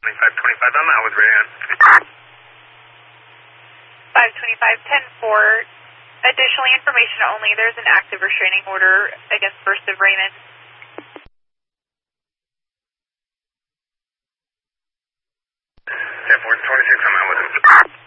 2525, I'm out with Rayon. 525-10-4. Additionally, information only, there's an active restraining order against First of Raymond. 10-4, 26, I'm out with him.